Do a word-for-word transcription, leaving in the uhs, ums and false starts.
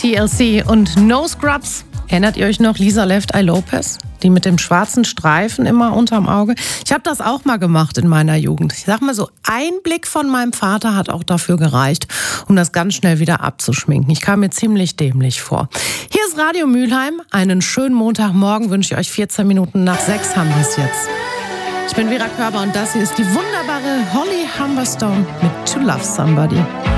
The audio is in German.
T L C und No Scrubs. Erinnert ihr euch noch Lisa Left Eye Lopez? Die mit dem schwarzen Streifen immer unterm Auge. Ich habe das auch mal gemacht in meiner Jugend. Ich sag mal so, ein Blick von meinem Vater hat auch dafür gereicht, um das ganz schnell wieder abzuschminken. Ich kam mir ziemlich dämlich vor. Hier ist Radio Mülheim. Einen schönen Montagmorgen wünsche ich euch. vierzehn Minuten nach sechs haben wir es jetzt. Ich bin Vera Körber und das hier ist die wunderbare Holly Humberstone mit To Love Somebody.